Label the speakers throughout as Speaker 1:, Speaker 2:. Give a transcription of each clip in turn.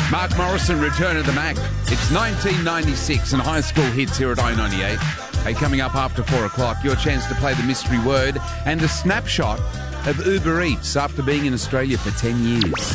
Speaker 1: Mark Morrison, Return of the Mac. It's 1996 and high school hits here at I-98. Hey, coming up after 4 o'clock, your chance to play the mystery word and a snapshot of Uber Eats after being in Australia for 10 years.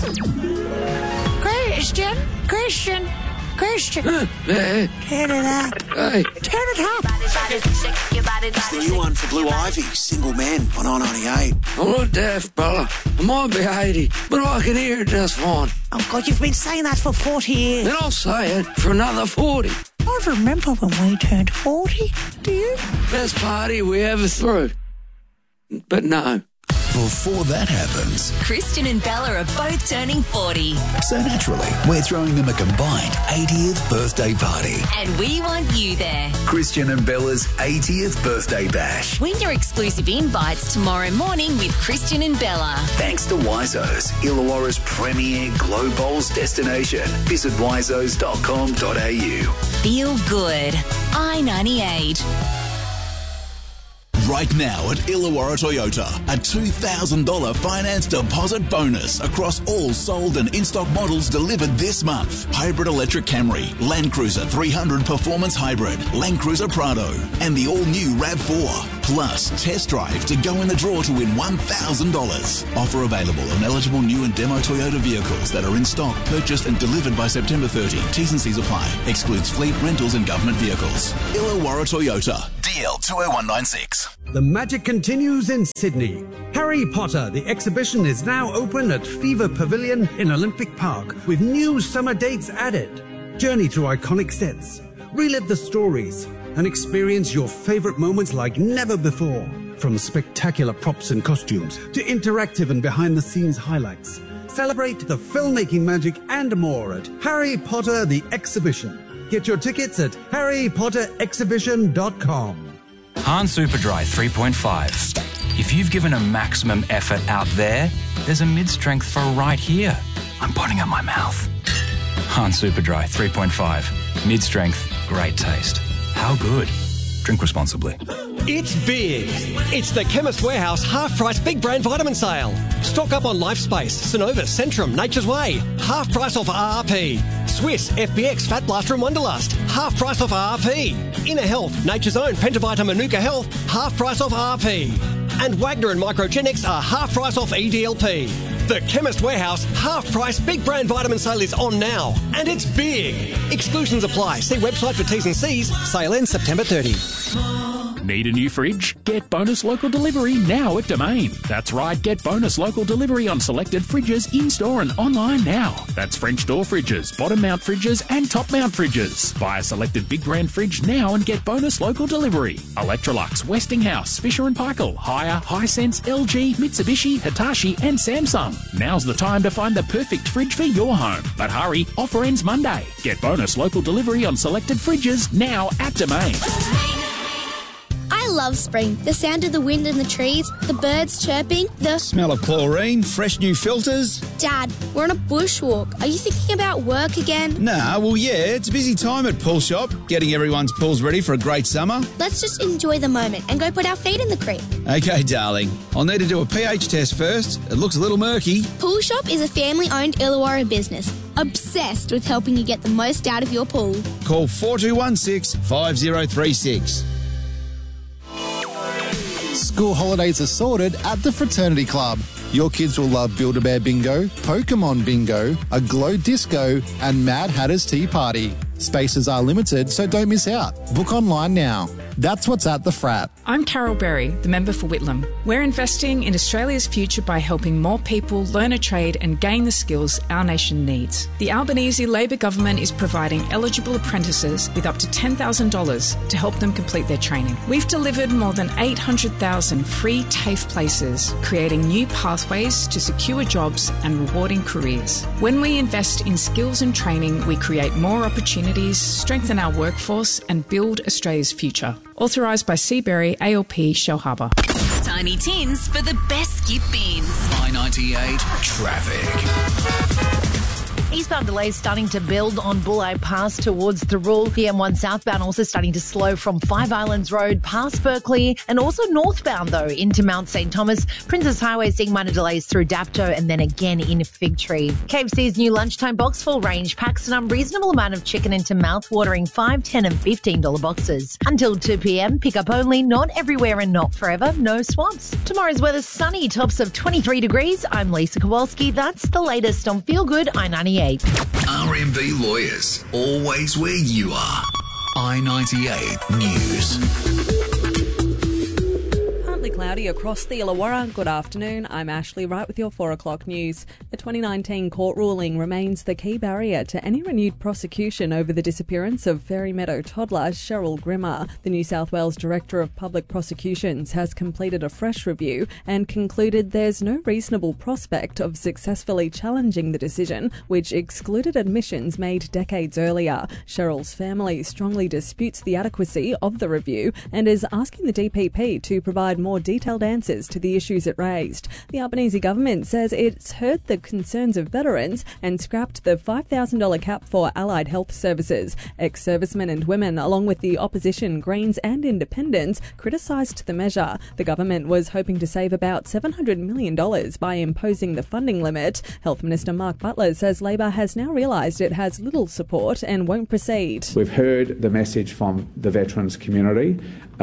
Speaker 2: Christian. Turn it up.
Speaker 3: Hey.
Speaker 2: Turn it up.
Speaker 4: It's the new one for Blue Ivy, Single Men on I-98.
Speaker 3: I'm not deaf, Bella. I might be 80, but I can hear just fine.
Speaker 2: Oh, God, you've been saying that for 40 years.
Speaker 3: Then I'll say it for another 40.
Speaker 2: I remember when we turned 40. Do you?
Speaker 3: Best party we ever threw. But no.
Speaker 5: Before that happens,
Speaker 6: Christian and Bella are both turning 40.
Speaker 5: so naturally, we're throwing them a combined 80th birthday party.
Speaker 6: And we want you there.
Speaker 5: Christian and Bella's 80th birthday bash.
Speaker 6: Win your exclusive invites tomorrow morning with Christian and Bella.
Speaker 5: Thanks to Wizo's, Illawarra's premier Glow Bowls destination. Visit wizos.com.au.
Speaker 6: Feel good. I-98.
Speaker 7: Right now at Illawarra Toyota, a $2,000 finance deposit bonus across all sold and in-stock models delivered this month. Hybrid electric Camry, Land Cruiser 300 Performance Hybrid, Land Cruiser Prado, and the all-new RAV4. Plus, test drive to go in the draw to win $1,000. Offer available on eligible new and demo Toyota vehicles that are in stock, purchased and delivered by September 30. T's and C's apply. Excludes fleet, rentals and government vehicles. Illawarra Toyota. DL 20196.
Speaker 8: The magic continues in Sydney. Harry Potter, the exhibition, is now open at Fever Pavilion in Olympic Park with new summer dates added. Journey through iconic sets, relive the stories, and experience your favorite moments like never before. From spectacular props and costumes to interactive and behind-the-scenes highlights. Celebrate the filmmaking magic and more at Harry Potter, the exhibition. Get your tickets at harrypotterexhibition.com.
Speaker 9: Han Superdry 3.5. If you've given a maximum effort out there, there's a mid-strength for right here. I'm putting at my mouth. Han Superdry 3.5. Mid-strength, great taste. How good? Drink responsibly.
Speaker 10: It's big. It's the Chemist Warehouse half-price big brand vitamin sale. Stock up on Lifespace, Synovus, Centrum, Nature's Way. Half price off RRP. Swiss, FBX, Fat Blaster and Wonderlust. Half price off RRP. Inner Health, Nature's Own, Pentavita, Manuka Health. Half price off RRP. And Wagner and Microgenics are half price off EDLP. The Chemist Warehouse half-price big brand vitamin sale is on now. And it's big. Exclusions apply. See website for T's and C's. Sale ends September 30.
Speaker 11: Need a new fridge? Get bonus local delivery now at Domain. That's right, get bonus local delivery on selected fridges in-store and online now. That's French door fridges, bottom mount fridges and top mount fridges. Buy a selected big brand fridge now and get bonus local delivery. Electrolux, Westinghouse, Fisher & Paykel, Haier, Hisense, LG, Mitsubishi, Hitachi and Samsung. Now's the time to find the perfect fridge for your home. But hurry, offer ends Monday. Get bonus local delivery on selected fridges now at Domain.
Speaker 12: I love spring. The sound of the wind in the trees, the birds chirping, the
Speaker 13: smell of chlorine, fresh new filters.
Speaker 12: Dad, we're on a bushwalk. Are you thinking about work again?
Speaker 13: Nah, well, yeah, it's a busy time at Pool Shop, getting everyone's pools ready for a great summer.
Speaker 12: Let's just enjoy the moment and go put our feet in the creek.
Speaker 13: Okay, darling. I'll need to do a pH test first. It looks a little murky.
Speaker 12: Pool Shop is a family-owned Illawarra business, obsessed with helping you get the most out of your pool.
Speaker 13: Call 4216 5036.
Speaker 14: School holidays are sorted at the Fraternity Club. Your kids will love Build-A-Bear Bingo, Pokemon Bingo, a Glow Disco, and Mad Hatter's Tea Party. Spaces are limited, so don't miss out. Book online now. That's what's at the Frat.
Speaker 15: I'm Carol Berry, the member for Whitlam. We're investing in Australia's future by helping more people learn a trade and gain the skills our nation needs. The Albanese Labor government is providing eligible apprentices with up to $10,000 to help them complete their training. We've delivered more than 800,000 free TAFE places, creating new pathways to secure jobs and rewarding careers. When we invest in skills and training, we create more opportunities, strengthen our workforce and build Australia's future. Authorised by Seabury, ALP, Shellharbour.
Speaker 6: Tiny Tins for the best skip bins.
Speaker 5: I-98 Traffic.
Speaker 6: Is
Speaker 16: Eastbound delays starting to build on Bulli Pass towards Thirroul. The M1 southbound also starting to slow from Five Islands Road past Berkeley, and also northbound though into Mount St. Thomas. Princess Highway seeing minor delays through Dapto and then again in Fig Tree. KFC's new lunchtime box full range packs an unreasonable amount of chicken into mouth-watering $5, $10 and $15 boxes. Until 2 p.m, pick up only, not everywhere and not forever, no swaps. Tomorrow's weather sunny, tops of 23 degrees. I'm Lisa Kowalski. That's the latest on Feel Good I-98.
Speaker 5: RMB Lawyers, always where you are. I-98 News.
Speaker 17: Partly cloudy across the Illawarra. Good afternoon. I'm Ashley Wright with your 4 o'clock news. The 2019 court ruling remains the key barrier to any renewed prosecution over the disappearance of Fairy Meadow toddler Cheryl Grimmer. The New South Wales Director of Public Prosecutions has completed a fresh review and concluded there's no reasonable prospect of successfully challenging the decision, which excluded admissions made decades earlier. Cheryl's family strongly disputes the adequacy of the review and is asking the DPP to provide more detailed answers to the issues it raised. The Albanese government says it's heard the concerns of veterans and scrapped the $5,000 cap for allied health services. Ex-servicemen and women, along with the opposition, Greens and Independents, criticised the measure. The government was hoping to save about $700 million by imposing the funding limit. Health Minister Mark Butler says Labor has now realised it has little support and won't proceed.
Speaker 18: We've heard the message from the veterans community.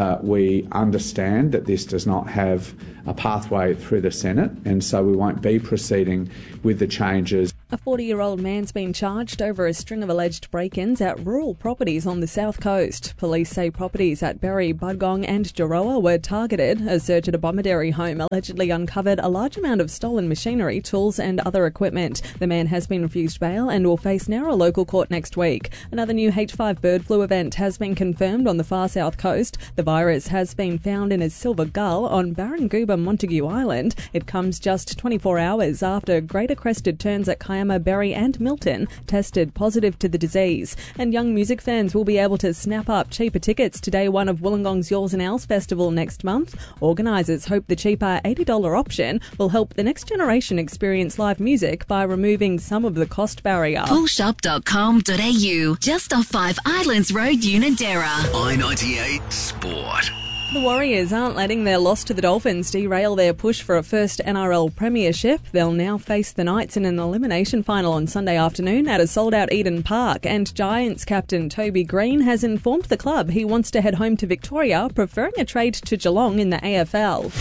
Speaker 18: We understand that this does not have a pathway through the Senate, and so we won't be proceeding with the changes.
Speaker 17: A 40-year-old man's been charged over a string of alleged break-ins at rural properties on the south coast. Police say properties at Berry, Budgong and Jaroa were targeted. A search at a Bomaderry home allegedly uncovered a large amount of stolen machinery, tools and other equipment. The man has been refused bail and will face Nowra local court next week. Another new H5 bird flu event has been confirmed on the far south coast. The virus has been found in a silver gull on Barangooba, Montague Island. It comes just 24 hours after greater crested terns at Kiama, Berry and Milton tested positive to the disease. And young music fans will be able to snap up cheaper tickets to day one of Wollongong's Yours and Ours Festival next month. Organisers hope the cheaper $80 option will help the next generation experience live music by removing some of the cost barrier.
Speaker 6: Fullshop.com.au, just off 5 Islands Road, Unadera.
Speaker 5: I-98 Sport.
Speaker 17: The Warriors aren't letting their loss to the Dolphins derail their push for a first NRL premiership. They'll now face the Knights in an elimination final on Sunday afternoon at a sold-out Eden Park, and Giants captain Toby Green has informed the club he wants to head home to Victoria, preferring a trade to Geelong in the AFL.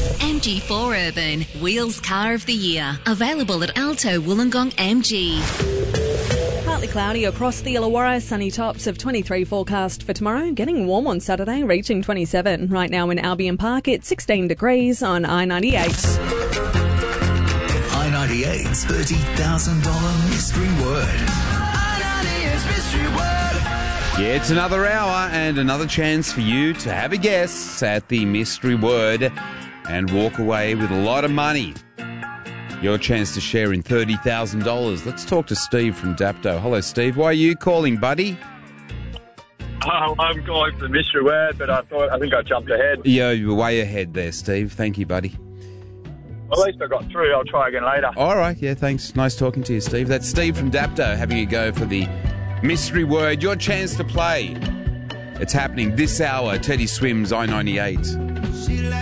Speaker 6: MG4 Urban, Wheels Car of the Year. Available at Alto Wollongong MG.
Speaker 17: Partly cloudy across the Illawarra, sunny tops of 23 forecast for tomorrow, getting warm on Saturday, reaching 27. Right now in Albion Park, it's 16 degrees on I-98.
Speaker 5: I-98's $30,000 mystery word. I-98's mystery word.
Speaker 1: Yeah, it's another hour and another chance for you to have a guess at the mystery word and walk away with a lot of money. Your chance to share in $30,000. Let's talk to Steve from Dapto. Hello, Steve. Why are you calling, buddy?
Speaker 19: I'm calling for the mystery word, but I think I jumped ahead.
Speaker 1: Yeah, you're way ahead there, Steve. Thank you, buddy.
Speaker 19: Well, at least I got through. I'll try again later.
Speaker 1: All right. Yeah, thanks. Nice talking to you, Steve. That's Steve from Dapto having a go for the mystery word. Your chance to play. It's happening this hour. Teddy Swims, I-98.